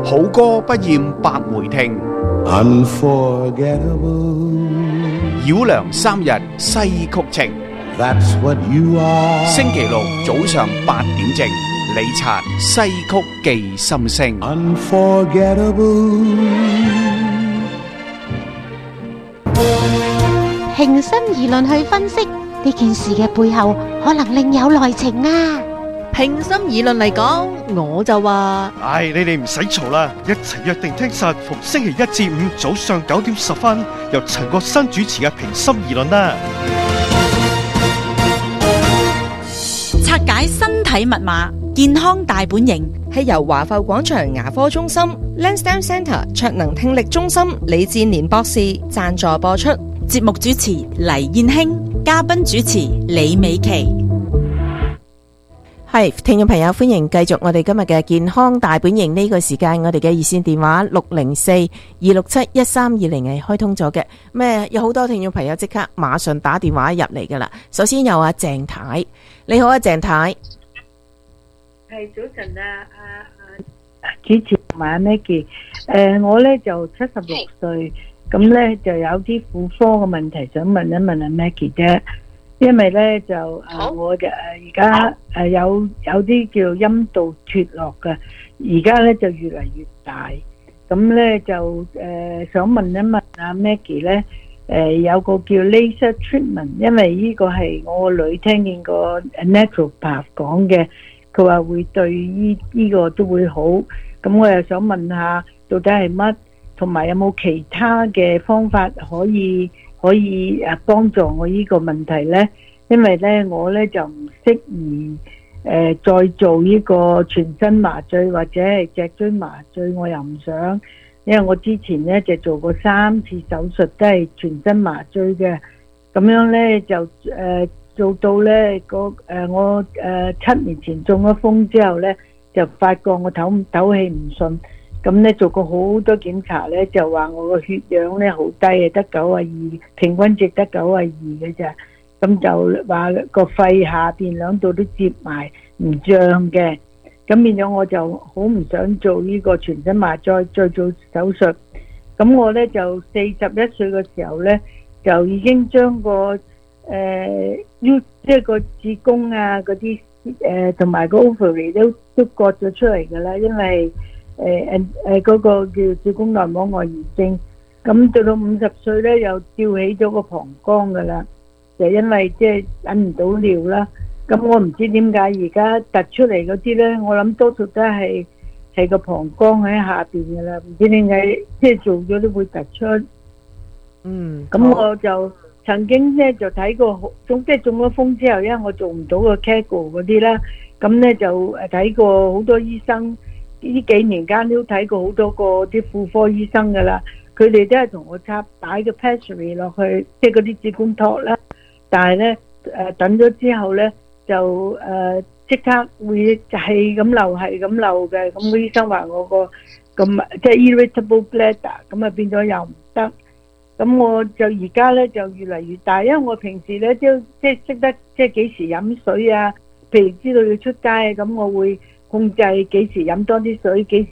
好歌不厭百回聽。 Unforgettable. 繞梁三日西曲情。 That's what you are. 星期六早上8點正，李察西曲記心聲。 Unforgettable. 平心而論去分析呢件事嘅背後，可能另有內情啊！ 平心而論嚟講，我就話： 唉，你哋唔使嘈啦，一齊約定聽實逢星期一至五早上9點10分，由陳國新主持嘅平心而論啦。 拆解身體密碼，健康大本營， 係由華埠廣場牙科中心、Lansdowne Centre 卓能聽力中心李志年博士贊助播出。 節目主持黎燕卿，嘉賓主持李美琪。 係，聽眾朋友，歡迎繼續我哋今日嘅健康大本營。呢個時間我哋嘅熱線電話604-267-1320係開通咗嘅。咩有好多聽眾朋友即刻馬上打電話入嚟噶啦。首先有阿鄭太，你好啊，鄭太。 係早晨啊，主持同埋阿 Maggie。我咧就76歲，咁咧就有啲婦科嘅問題想問一問阿 Maggie 啫。因為咧就我嘅而家有啲叫陰道脫落嘅，而家咧就越嚟越大，咁咧就想問一問阿 Maggie 咧，有個叫 laser treatment， 因為呢個係我個女聽見個 naturopath 講嘅，佢話會對呢個都會好，咁我又想問下到底係乜，同埋有冇其他嘅方法可以幫助我呢個問題呢？因為呢我呢就唔適宜再做呢個全身麻醉或者係脊椎麻醉，我又唔想，因為我之前呢就做過3次手術都係全身麻醉嘅，咁樣呢就做到呢我7年前中咗風之後呢，就發覺我唞氣唔順。咁咧做過好多檢查咧，就話我個血氧咧好低啊，得92，平均值得92嘅咋。咁就話個肺下邊兩度都接埋，唔脹嘅。咁變咗我就好唔想做呢個全身麻醉，再做手術。咁我咧就41歲嘅時候咧，就已經將個即係個子宮啊嗰啲同埋個 ovary 都割咗出嚟㗎啦，因為嗰個叫子宮內膜外炎症，咁到50歲咧又吊起咗個膀胱噶啦，就因為即係忍唔到尿啦。咁我唔知點解而家突出嚟嗰啲咧，我諗多數都係個膀胱喺下邊噶啦，唔知點解即係做咗都會突出。咁我就曾經咧就睇過，即係中咗風之後，因為我做唔到個 Kegel 嗰啲啦，咁咧就睇過好多醫生。呢幾年間都睇過好多個啲婦科醫生噶啦，佢哋都係同我擺個 pessary 落去，即係嗰啲子宮托啦。但係咧等咗之後咧就即刻會係咁漏嘅。咁個醫生話我個咁即係 irritable bladder， 咁啊變咗又唔得。咁我就而家咧就越嚟越大，因為我平時咧都即係識得即係幾時飲水啊，譬如知道要出街咁我會控制幾時飲多啲水，幾